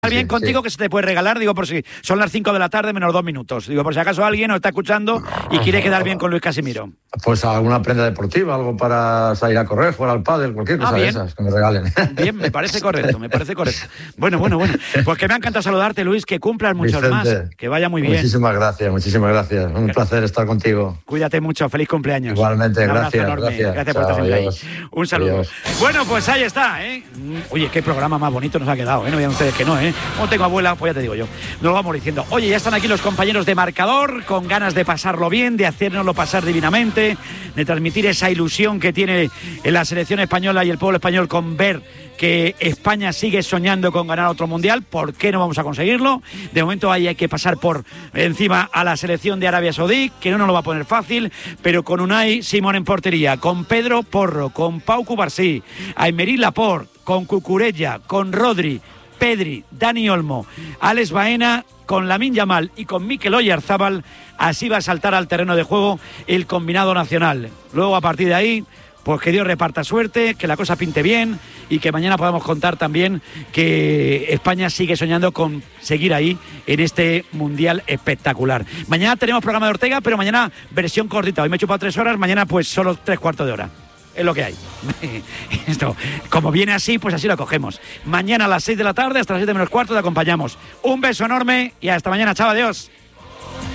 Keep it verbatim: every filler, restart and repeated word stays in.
bien sí, contigo sí. que se te puede regalar, digo, por si son las cinco de la tarde menos dos minutos. Digo, por si acaso alguien nos está escuchando y quiere quedar bien con Luis Casimiro. Pues alguna prenda deportiva, algo para salir a correr, jugar al pádel, cualquier cosa Ah, de bien. esas que me regalen. Bien, me parece correcto, me parece correcto. Bueno, bueno, bueno. Pues que me ha encantado saludarte, Luis, que cumplas muchos Vicente, más, que vaya muy bien. Muchísimas gracias, muchísimas gracias. Un placer estar contigo. Cuídate mucho, feliz cumpleaños. Igualmente, Un abrazo gracias, enorme. gracias. Gracias por Chao, estar siempre adiós. ahí. Un saludo. Adiós. Bueno, pues ahí está, ¿eh? Oye, qué programa más bonito nos ha quedado, ¿eh? No vean ustedes que no, ¿eh? Como tengo abuela, pues ya te digo yo. Nos lo vamos diciendo. Oye, ya están aquí los compañeros de marcador, con ganas de pasarlo bien, de hacérnoslo pasar divinamente, de transmitir esa ilusión que tiene en la selección española y el pueblo español con ver que España sigue soñando con ganar otro mundial. ¿Por qué no vamos a conseguirlo? De momento ahí hay que pasar por encima a la selección de Arabia Saudí, que no nos lo va a poner fácil, pero con Unai Simón en portería, con Pedro Porro, con Pau Cubarsí, Aymeric Laporte, con Cucurella, con Rodri, Pedri, Dani Olmo, Alex Baena, con Lamine Yamal y con Mikel Oyarzabal. Así va a saltar al terreno de juego el combinado nacional. Luego, a partir de ahí, pues que Dios reparta suerte, que la cosa pinte bien y que mañana podamos contar también que España sigue soñando con seguir ahí en este mundial espectacular. Mañana tenemos programa de Ortega, pero mañana versión cortita. Hoy me he chupado tres horas, mañana pues solo tres cuartos de hora. Es lo que hay. Esto, como viene así, pues así lo cogemos. Mañana a las seis de la tarde, hasta las siete menos cuarto, te acompañamos. Un beso enorme y hasta mañana. Chao, adiós.